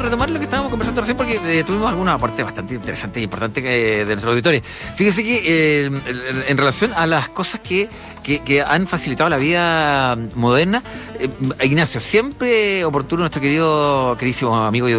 retomar lo que estábamos conversando recién porque tuvimos algunos aportes bastante interesantes e importantes de nuestros auditores. Fíjese que en relación a las cosas que han facilitado la vida moderna, Ignacio, siempre oportuno nuestro queridísimo amigo y